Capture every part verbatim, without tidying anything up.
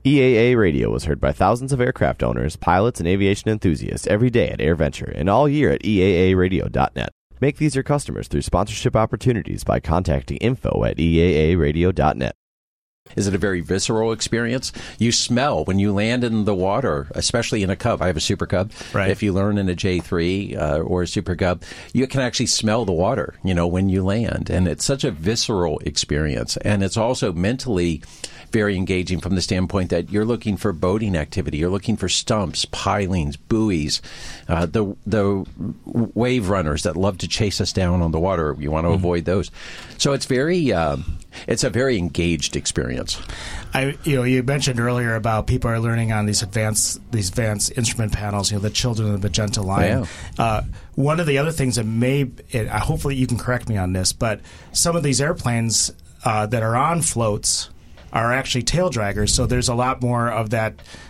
E A A Radio is heard by thousands of aircraft owners, pilots, and aviation enthusiasts every day at AirVenture and all year at E A A radio dot net. Make these your customers through sponsorship opportunities by contacting info at E A A radio dot net. Is it a very visceral experience? You smell when you land in the water, especially in a Cub. I have a Super Cub. Right. If you learn in a J three uh, or a Super Cub, you can actually smell the water, you know, when you land. And it's such a visceral experience. And it's also mentally very engaging from the standpoint that you're looking for boating activity. You're looking for stumps, pilings, buoys, uh, the the wave runners that love to chase us down on the water. You want to mm-hmm. avoid those. So it's very, uh, it's a very engaged experience. I, you know, you mentioned earlier about people are learning on these advanced these advanced instrument panels. You know, the Children of the Magenta Line. Yeah. Uh, one of the other things that may, it, uh, hopefully you can correct me on this, but some of these airplanes uh, that are on floats are actually tail draggers, so there's a lot more of that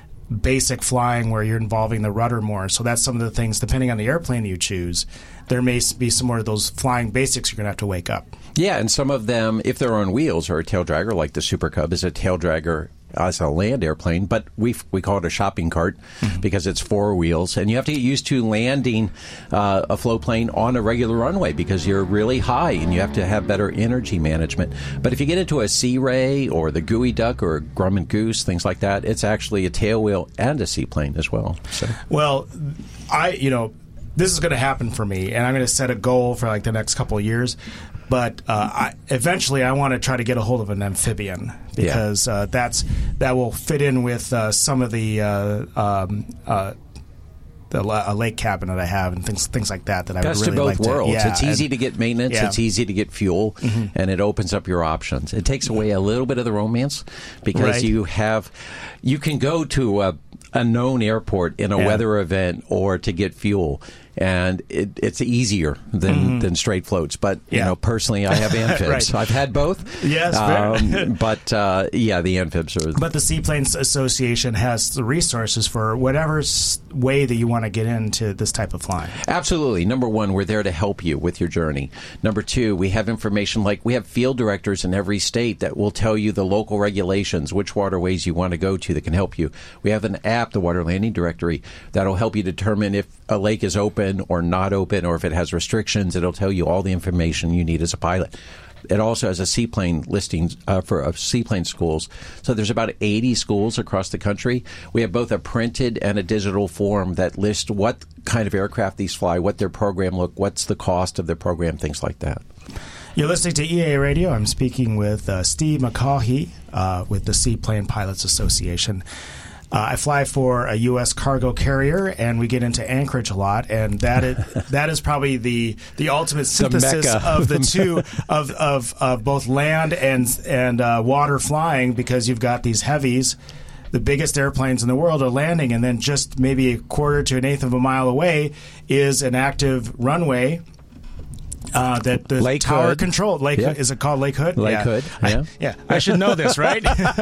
basic flying where you're involving the rudder more. So that's some of the things, depending on the airplane you choose, there may be some more of those flying basics you're going to have to wake up. Yeah, and some of them, if they're on wheels, are a tail dragger, like the Super Cub is a tail dragger as a land airplane, but we we call it a shopping cart mm-hmm. because it's four wheels, and you have to get used to landing uh, a float plane on a regular runway because you're really high and you have to have better energy management. But if you get into a Sea Ray or the Gooey Duck or Grumman Goose, things like that, it's actually a tail wheel and a seaplane as well. So. Well, I you know this is going to happen for me, and I'm going to set a goal for like the next couple of years. But uh, I, eventually, I want to try to get a hold of an amphibian because yeah. uh, that's that will fit in with uh, some of the uh, um, uh, the uh, lake cabin that I have and things things like that. That I Best would really of both like worlds. To, yeah, it's easy and, to get maintenance. Yeah. It's easy to get fuel, mm-hmm. and it opens up your options. It takes away a little bit of the romance because right. you have you can go to a, a known airport in a yeah. weather event or to get fuel. And it, it's easier than, mm-hmm. than straight floats. But, you yeah. know, personally, I have amphibs. right. I've had both. Yes, um, But, uh, yeah, the amphibs are... But the Seaplanes Association has the resources for whatever way that you want to get into this type of flying. Absolutely. Number one, we're there to help you with your journey. Number two, we have information like we have field directors in every state that will tell you the local regulations, which waterways you want to go to that can help you. We have an app, the Water Landing Directory, that will help you determine if a lake is open or not open, or if it has restrictions. It'll tell you all the information you need as a pilot. It also has a seaplane listing uh, for uh, seaplane schools. So there's about eighty schools across the country. We have both a printed and a digital form that lists what kind of aircraft these fly, what their program look, what's the cost of their program, things like that. You're listening to E A A Radio. I'm speaking with uh, Steve McCaughey uh, with the Seaplane Pilots Association. Uh, I fly for a U S cargo carrier, and we get into Anchorage a lot, and that is that is probably the the ultimate synthesis the of the two of, of of both land and and uh, water flying, because you've got these heavies. The biggest airplanes in the world are landing, and then just maybe a quarter to an eighth of a mile away is an active runway. Uh, that the Lake tower Hood. controlled. Lake yeah. Is it called Lake Hood? Lake yeah. Hood, yeah. I, yeah, I should know this, right?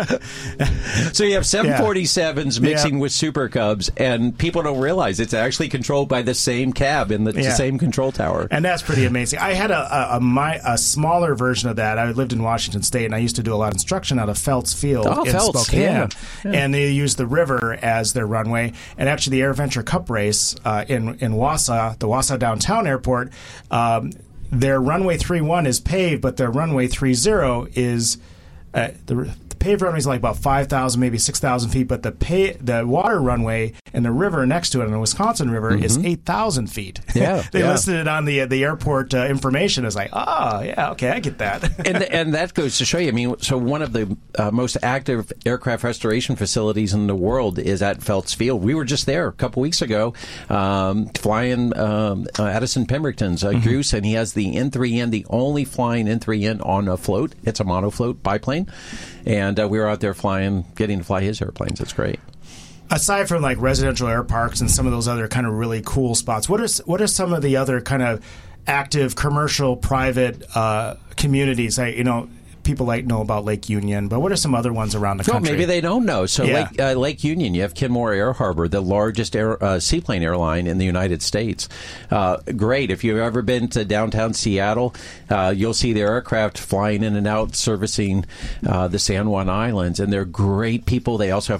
So you have seven forty-sevens yeah. mixing yeah. with Super Cubs, and people don't realize it's actually controlled by the same cab in the yeah. same control tower. And that's pretty amazing. I had a a, a, my, a smaller version of that. I lived in Washington State, and I used to do a lot of instruction out of Phelps Field oh, in Phelps, Spokane. Yeah. Yeah. And they used the river as their runway. And actually, the AirVenture Cup race uh, in, in Wausau, the Wausau Downtown Airport, um, their runway three one is paved, but their runway three zero is uh, the, the paved runway is like about five thousand, maybe six thousand feet, but the pay, the water runway and the river next to it, on the Wisconsin River, mm-hmm. is eight thousand feet. Yeah, they yeah. listed it on the the airport uh, information. It's like, oh, yeah, okay, I get that. and and that goes to show you. I mean, so one of the uh, most active aircraft restoration facilities in the world is at Phelps Field. We were just there a couple weeks ago, um, flying um, uh, Addison Pemberton's uh, mm-hmm. Goose, and he has the N three N, the only flying N three N on a float. It's a monofloat biplane, and uh, we were out there flying, getting to fly his airplanes. It's great. Aside from like residential air parks and some of those other kind of really cool spots, what are what are some of the other kind of active commercial private uh, communities? I, you know, people like know about Lake Union, but what are some other ones around the no, country? Maybe they don't know. So yeah. Lake, uh, Lake Union, you have Kenmore Air Harbor, the largest air, uh, seaplane airline in the United States. Uh, great. If you've ever been to downtown Seattle, uh, you'll see their aircraft flying in and out, servicing uh, the San Juan Islands, and they're great people. They also have